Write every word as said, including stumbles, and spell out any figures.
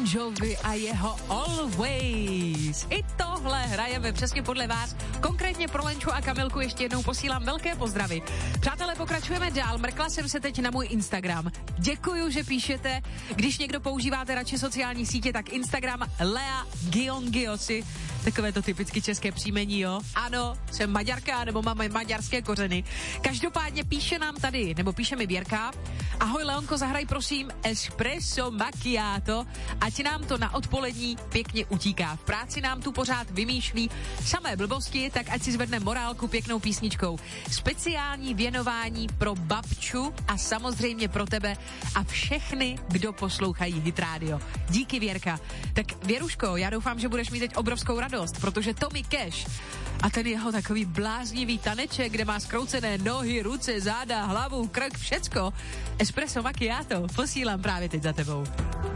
Bon Jovi a jeho Always. I tohle hrajeme přesně podle vás. Konkrétně pro Lenču a Kamilku ještě jednou posílám velké pozdravy. Přátelé, pokračujeme dál. Mrkla jsem se teď na můj Instagram. Děkuju, že píšete. Když někdo používáte radši sociální sítě, tak Instagram Lea Giongiosi. Takové to typicky české příjmení, jo? Ano, jsem Maďarka, nebo mám maďarské kořeny. Každopádně píše nám tady, nebo píše mi Věrka. Ahoj Leonko, zahraj prosím espresso macchiato, ať nám to na odpolední pěkně utíká. V práci nám tu pořád vymýšlí samé blbosti, tak ať si zvedne morálku pěknou písničkou. Speciální věnování pro babču a samozřejmě pro tebe a všechny, kdo poslouchají Hit Radio. Díky, Věrka. Tak Věruško, já doufám, že budeš mít teď obrovskou radost, protože Tommy Cash a ten jeho takový bláznivý taneček, kde má zkroucené nohy, ruce, záda, hlavu, krk, všecko. Espresso macchiato posílám právě teď za tebou.